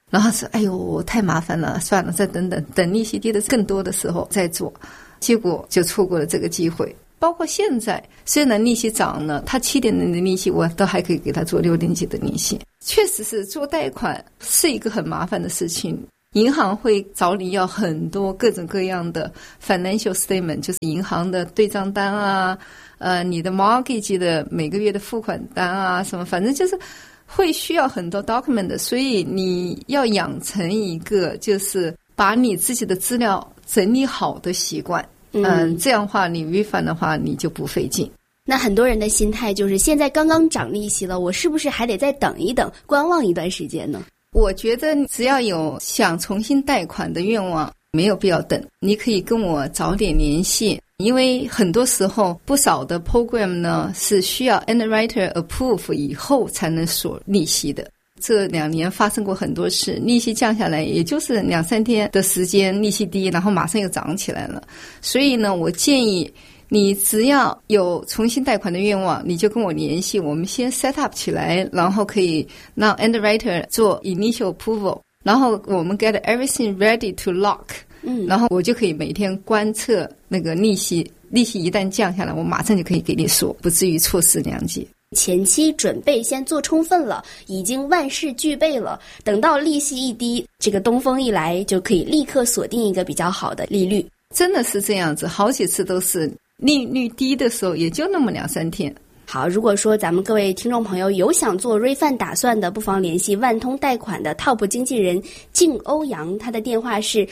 然后说哎呦太麻烦了，算了，再等等，等利息跌得更多的时候再做，结果就错过了这个机会。包括现在虽然利息涨了，他7点零的利息我都还可以给他做6点几的利息。确实是做贷款是一个很麻烦的事情，银行会找你要很多各种各样的 financial statement， 就是银行的对账单啊，你的 mortgage 的每个月的付款单啊，什么反正就是会需要很多 document 的，所以你要养成一个就是把你自己的资料整理好的习惯。这样的话你 refund 的话你就不费劲。 那很多人的心态就是现在刚刚涨利息了，我是不是还得再等一等，观望一段时间呢？ 我觉得只要有想重新贷款的愿望，没有必要等，你可以跟我早点联系，因为很多时候不少的 program 呢是需要 underwriter approve 以后才能锁利息的。这2年发生过很多事，利息降下来也就是2-3天的时间，利息低，然后马上又涨起来了。所以呢，我建议你只要有重新贷款的愿望，你就跟我联系，我们先 set up 起来，然后可以让 underwriter 做 initial approval， 然后我们 get everything ready to lock，然后我就可以每天观测那个利息一旦降下来，我马上就可以给你锁，不至于错失良机。 前期准备先做充分了，已经万事俱备了，等到利息一低，这个东风一来，就可以立刻锁定一个比较好的利率。 真的是这样子，好几次都是利率低的时候也就那么2-3天。 好，如果说咱们各位听众朋友有想做 refund 打算的，不妨联系万通贷款的 top 经纪人靳欧阳，他的电话是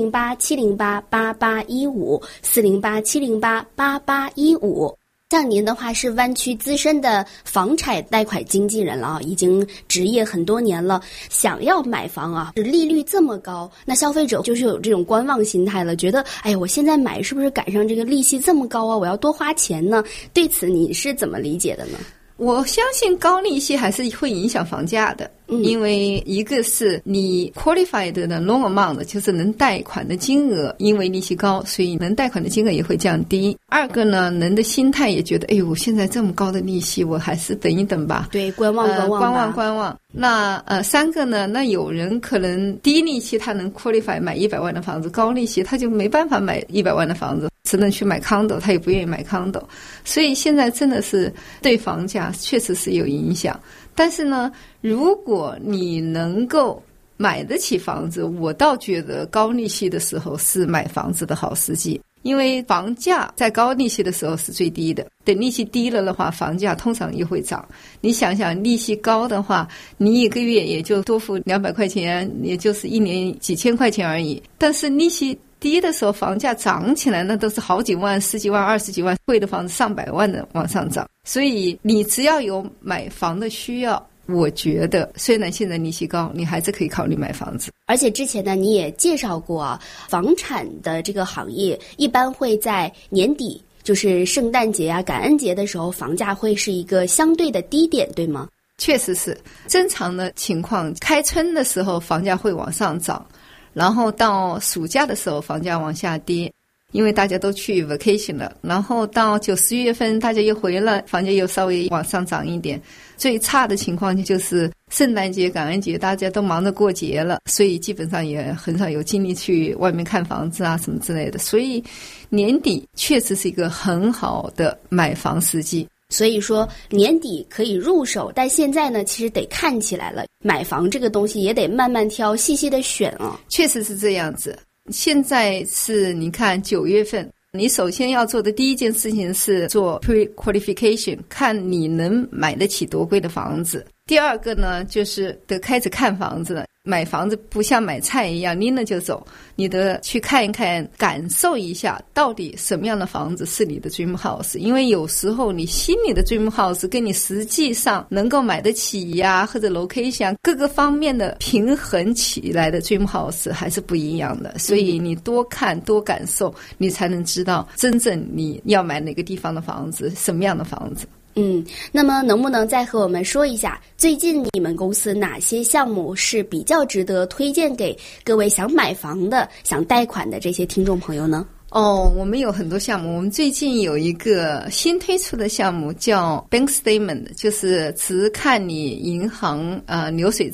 408-708-8815 408-708-8815。像您的话是湾区资深的房产贷款经纪人了啊，已经执业很多年了，想要买房啊，利率这么高，那消费者就是有这种观望心态了，觉得哎呀，我现在买是不是赶上这个利息这么高啊，我要多花钱呢？对此你是怎么理解的呢？ 我相信高利息还是会影响房价的，因为一个是你 qualified 的 loan amount， 就是能贷款的金额，因为利息高，所以能贷款的金额也会降低。二个呢，人的心态也觉得，哎呦，现在这么高的利息，我还是等一等吧。 对，观望。 那三个呢，那有人可能低利息他能 qualify 买100万的房子，高利息他就没办法买100万的房子，只能去买 condo， 他也不愿意买 condo， 所以现在真的是对房价确实是有影响。但是呢，如果你能够买得起房子，我倒觉得高利息的时候是买房子的好时机，因为房价在高利息的时候是最低的，等利息低了的话，房价通常也会涨。你想想，利息高的话，你一个月也就多付200块钱，也就是1年几千块钱而已。但是利息低的时候，房价涨起来，那都是好几万、10几万、20几万，贵的房子上百万的往上涨。所以你只要有买房的需要，我觉得虽然现在利息高，你还是可以考虑买房子。 而且之前呢，你也介绍过啊，房产的这个行业一般会在年底，就是圣诞节啊、感恩节的时候，房价会是一个相对的低点，对吗？ 确实是，正常的情况，开春的时候房价会往上涨，然后到暑假的时候房价往下跌，因为大家都去 vacation 了，然后到9、10月份大家又回了，房价又稍微往上涨一点。最差的情况就是圣诞节、感恩节大家都忙着过节了，所以基本上也很少有精力去外面看房子啊什么之类的，所以年底确实是一个很好的买房时机。 所以说年底可以入手，但现在呢其实得看起来了，买房这个东西也得慢慢挑，细细的选啊。 确实是这样子。现在是你看9月份，你首先要做的第一件事情是做 pre-qualification， 看你能买得起多贵的房子。第二个呢，就是得开始看房子了。买房子不像买菜一样拎了就走，你得去看一看，感受一下到底什么样的房子是你的 dream house。 因为有时候你心里的 dream house 跟你实际上能够买得起呀，或者 location 各个方面的平衡起来的 dream house 还是不一样的，所以你多看多感受，你才能知道真正你要买哪个地方的房子，什么样的房子。 那么能不能再和我们说一下，最近你们公司哪些项目是比较值得推荐给各位想买房的、想贷款的这些听众朋友呢？ 我们有很多项目。我们最近有一个新推出的项目叫 Bank Statement， 就是只看你银行流水账，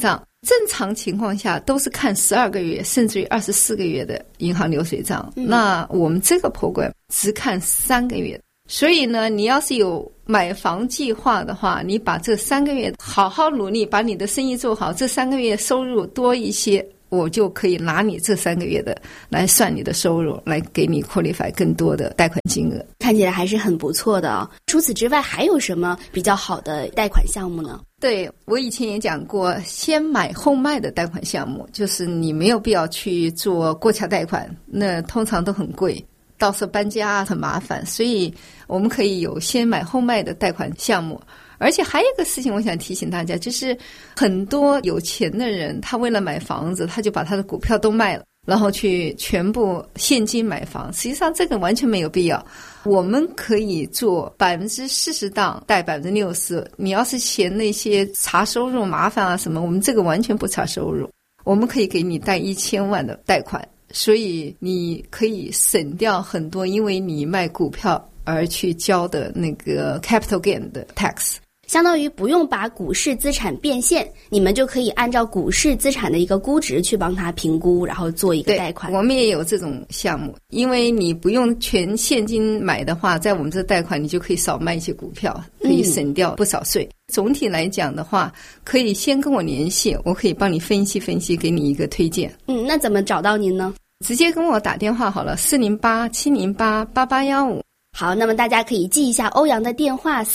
正常情况下都是看12个月甚至于24个月的银行流水账，那我们这个 program 只看3个月。所以呢，你要是有买房计划的话，你把这3个月好好努力，把你的生意做好，这3个月收入多一些，我就可以拿你这3个月的来算你的收入，来给你 qualify 更多的贷款金额。 看起来还是很不错的哦。除此之外，还有什么比较好的贷款项目呢？ 对，我以前也讲过，先买后卖的贷款项目，就是你没有必要去做过桥贷款，那通常都很贵，到时候搬家很麻烦，所以我们可以有先买后卖的贷款项目。而且还有一个事情我想提醒大家，就是很多有钱的人，他为了买房子，他就把他的股票都卖了，然后去全部现金买房，实际上这个完全没有必要。我们可以做40%档贷60%，你要是嫌那些查收入麻烦啊什么，我们这个完全不查收入，我们可以给你贷1000万的贷款，所以你可以省掉很多因为你卖股票而去交的那个 capital gain 的 tax。 相当于不用把股市资产变现，你们就可以按照股市资产的一个估值去帮他评估，然后做一个贷款。 我们也有这种项目，因为你不用全现金买的话，在我们这贷款你就可以少卖一些股票，可以省掉不少税。总体来讲的话，可以先跟我联系，我可以帮你分析分析，给你一个推荐。 那怎么找到您呢？ 直接跟我打电话好了，408-708-8815。 好，那么大家可以记一下欧阳的电话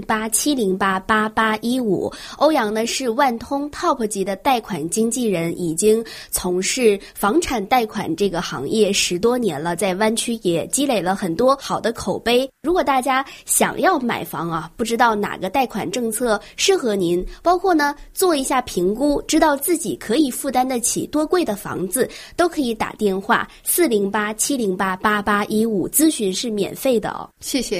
408-708-8815。欧阳呢是万通 Top 级的贷款经纪人，已经从事房产贷款这个行业10多年了，在湾区也积累了很多好的口碑。如果大家想要买房啊，不知道哪个贷款政策适合您，包括呢做一下评估，知道自己可以负担得起多贵的房子，都可以打电话408-708-8815，咨询是免费的。 谢谢。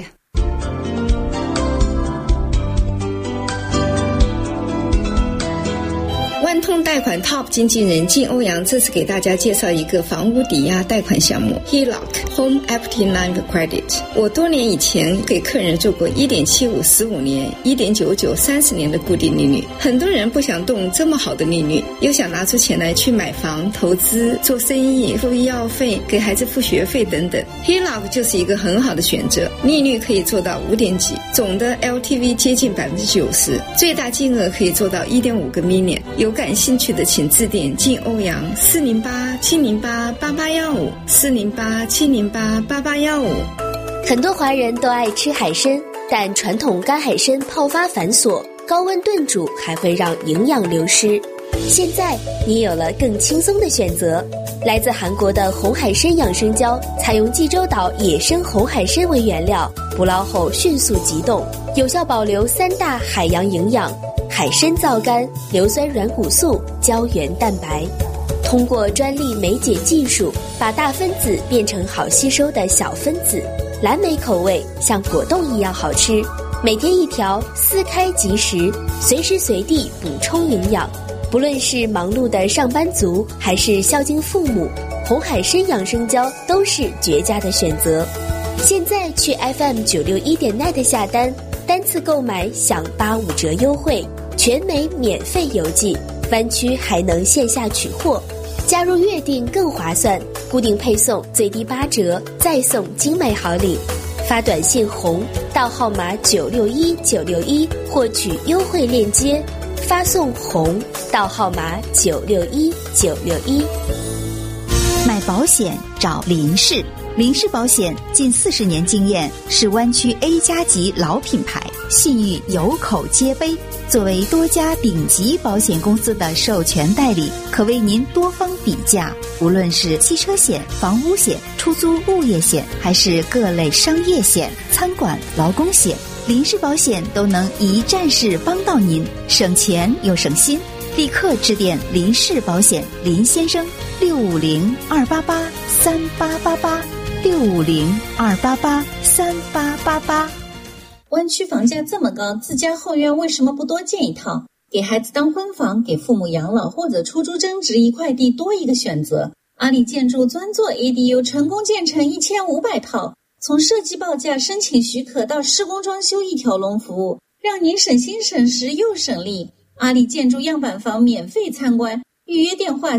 万通贷款 Top 经纪人靳欧阳这次给大家介绍一个房屋抵押贷款项目 HELOC Home Equity Line of Credit。 我多年以前给客人做过 1.75 15年 1.99 30年的固定利率，很多人不想动这么好的利率，又想拿出钱来去买房、投资、做生意、付医药费、给孩子付学费等等， HELOC 就是一个很好的选择，利率可以做到5点几，总的 LTV 接近 90%， 最大金额可以做到 1.5 个 million。 有感兴趣的请致电靳欧阳408-708-8815 408-708-8815。 很多华人都爱吃海参，但传统干海参泡发繁琐，高温炖煮还会让营养流失。现在你有了更轻松的选择，来自韩国的红海参养生胶，采用济州岛野生红海参为原料，捕捞后迅速急冻，有效保留3大海洋营养：海参皂苷、硫酸软骨素、胶原蛋白。通过专利酶解技术，把大分子变成好吸收的小分子，蓝莓口味像果冻一样好吃。每天1条，撕开即食，随时随地补充营养。不论是忙碌的上班族，还是孝敬父母，红海参养生胶都是绝佳的选择。现在去 FM961.net 下单，单次购买享85折优惠，全美免费邮寄，湾区还能线下取货。加入月订更划算，固定配送最低8折，再送精美好礼。发短信红到号码961961获取优惠链接，发送红到号码961961。 买保险找林氏，林氏保险近40年经验，是湾区 A+ 级老品牌，信誉有口皆碑。作为多家顶级保险公司的授权代理，可为您多方比价。无论是汽车险、房屋险、出租物业险，还是各类商业险、餐馆、劳工险，林氏保险都能一站式帮到您，省钱又省心。立刻致电林氏保险林先生650-288-3888 650-288-3888。 湾区房价这么高，自家后院为什么不多建一套？给孩子当婚房，给父母养老或者出租增值一块地，多一个选择。阿里建筑专做 ADU， 成功建成1500套，从设计报价、申请许可到施工装修一条龙服务，让您省心省时又省力。 阿里建筑样板房免费参观，预约电话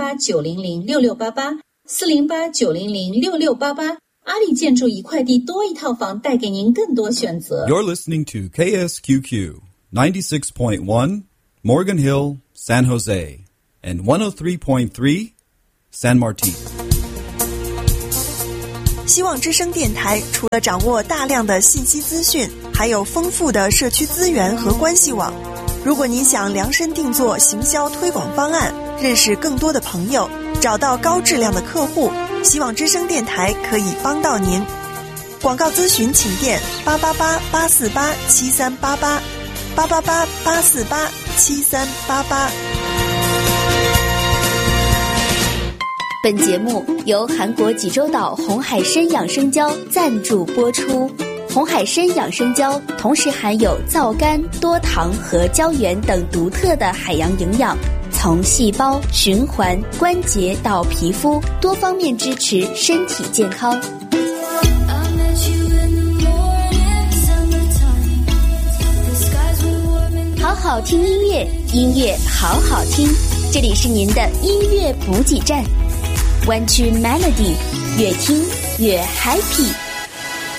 408-900-6688，408-900-6688。阿里建筑一块地多一套房，带给您更多选择。 You're listening to KSQQ 96.1 Morgan Hill, San Jose, and 103.3 San Martin。 希望之声电台除了掌握大量的信息资讯，还有丰富的社区资源和关系网。如果您想量身定做行销推广方案，认识更多的朋友，找到高质量的客户，希望之声电台可以帮到您。广告咨询请电888-848-7388，888-848-7388。 本节目由韩国济州岛红海参养生胶赞助播出。红海参养生胶同时含有皂苷、多糖和胶原等独特的海洋营养，从细胞、循环、关节到皮肤，多方面支持身体健康。好好听音乐，音乐好好听，这里是您的音乐补给站。湾区 Melody， 越听越 happy。